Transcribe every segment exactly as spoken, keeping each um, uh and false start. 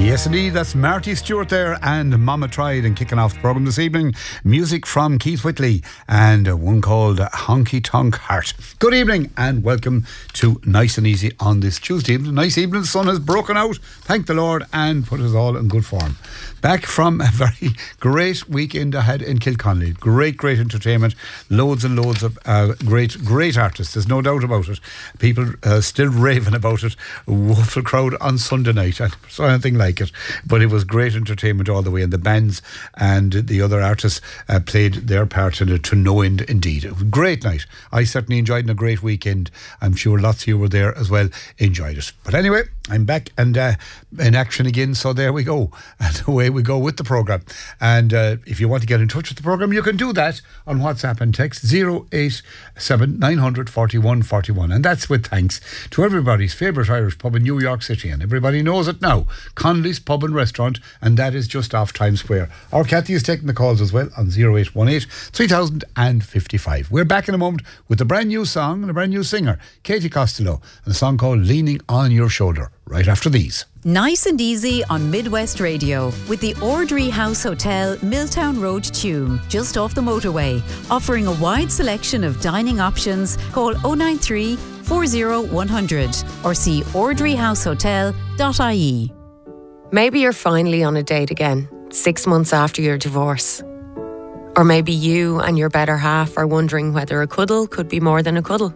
Yes, indeed, that's Marty Stewart there and Mama Tried, and kicking off the programme this evening, music from Keith Whitley and one called Honky Tonk Heart. Good evening and welcome to Nice and Easy on this Tuesday evening. Nice evening, the sun has broken out, thank the Lord, and put us all in good form. Back from a very great weekend ahead in Kilconnelly. Great, great entertainment. Loads and loads of uh, great, great artists. There's no doubt about it. People uh, still raving about it. A woeful crowd on Sunday night. I never saw anything like it. But it was great entertainment all the way. And the bands and the other artists uh, played their part in it to no end indeed. It was a great night. I certainly enjoyed it, a great weekend. I'm sure lots of you were there as well. Enjoyed it. But anyway, I'm back and uh, in action again. So there we go. And away we go with the programme. And uh, if you want to get in touch with the programme, you can do that on WhatsApp and text zero eight seven nine hundred forty-one forty-one. And that's with thanks to everybody's favourite Irish pub in New York City. And everybody knows it now, Connolly's Pub and Restaurant, and that is just off Times Square. Our Cathy is taking the calls as well on zero eight one eight three thousand fifty-five. We're back in a moment with a brand new song and a brand new singer, Katie Costello, and a song called Leaning on Your Shoulder, right after these. Nice and Easy on Midwest Radio with the Ordry House Hotel, Milltown Road, Tuam, just off the motorway. Offering a wide selection of dining options. Call oh nine three, four oh one hundred or see ordry house hotel dot I E. Maybe you're finally on a date again, six months after your divorce. Or maybe you and your better half are wondering whether a cuddle could be more than a cuddle.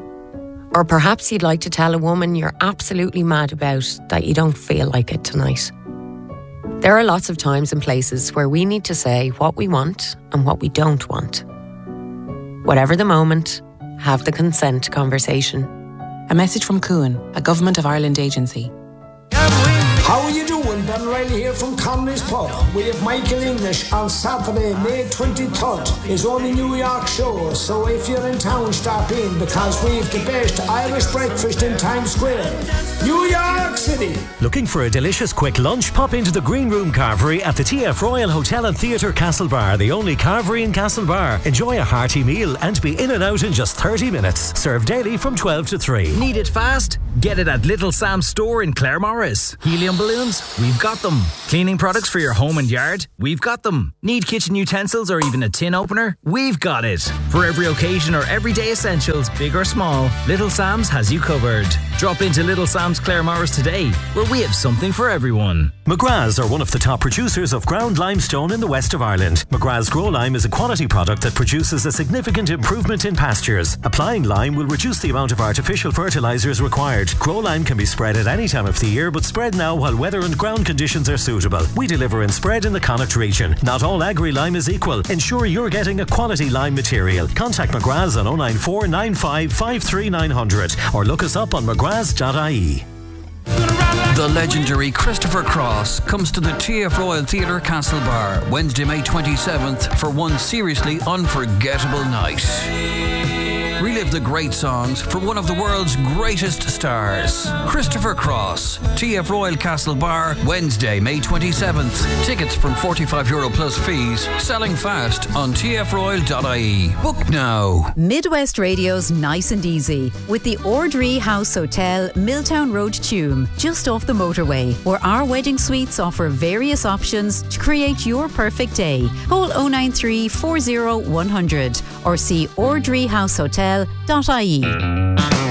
Or perhaps you'd like to tell a woman you're absolutely mad about that you don't feel like it tonight. There are lots of times and places where we need to say what we want and what we don't want. Whatever the moment, have the consent conversation. A message from Cuan, a Government of Ireland agency. How are you doing? Ben Riley here from Connolly's Pub. We have Michael English on Saturday, May twenty-third. It's only New York show, so if you're in town, stop in because we've the best Irish breakfast in Times Square. New York City. Looking for a delicious quick lunch? Pop into the Green Room Carvery at the T F Royal Hotel and Theatre Castlebar, the only carvery in Castlebar. Enjoy a hearty meal and be in and out in just thirty minutes. Served daily from twelve to three. Need it fast? Get it at Little Sam's store in Claremorris. Helium balloons? We've got them. Cleaning products for your home and yard? We've got them. Need kitchen utensils or even a tin opener? We've got it. For every occasion or everyday essentials, big or small, Little Sam's has you covered. Drop into Little Sam's Claremorris today, where we have something for everyone. McGrath's are one of the top producers of ground limestone in the west of Ireland. McGrath's Grow Lime is a quality product that produces a significant improvement in pastures. Applying lime will reduce the amount of artificial fertilisers required. Grow Lime can be spread at any time of the year, but spread now while weather and ground conditions are suitable. We deliver in spread in the Connacht region. Not all agri-lime is equal. Ensure you're getting a quality lime material. Contact McGrath's on oh nine four nine five five three nine hundred or look us up on mcgraths dot I E. The legendary Christopher Cross comes to the T F Royal Theatre Castlebar Wednesday, May twenty-seventh for one seriously unforgettable night. Relive the great songs for one of the world's greatest stars. Christopher Cross, T F Royal Castlebar, Wednesday, May twenty-seventh. Tickets from forty-five euro plus fees. Selling fast on T F royal dot I E. Book now. Midwest Radio's Nice and Easy with the Ordry House Hotel, Milltown Road, Tuam, just off the motorway, where our wedding suites offer various options to create your perfect day. Call oh nine three, four oh one hundred or see ordry house hotel dot I E.